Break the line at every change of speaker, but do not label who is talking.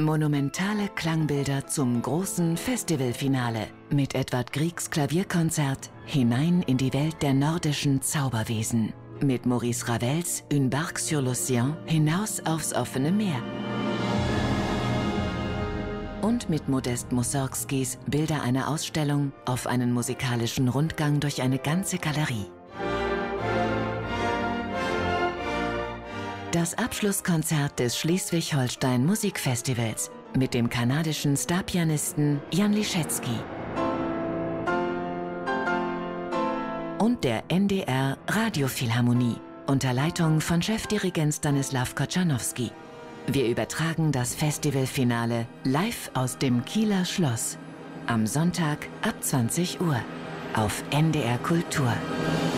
Monumentale Klangbilder zum großen Festivalfinale mit Edvard Griegs Klavierkonzert hinein in die Welt der nordischen Zauberwesen. Mit Maurice Ravels Une barque sur l'océan hinaus aufs offene Meer. Und mit Modest Mussorgskis Bilder einer Ausstellung auf einen musikalischen Rundgang durch eine ganze Galerie. Das Abschlusskonzert des Schleswig-Holstein Musikfestivals mit dem kanadischen Starpianisten Jan Liszewski und der NDR Radiophilharmonie unter Leitung von Chefdirigent Stanislaw Kochanowski. Wir übertragen das Festivalfinale live aus dem Kieler Schloss am Sonntag ab 20 Uhr auf NDR Kultur.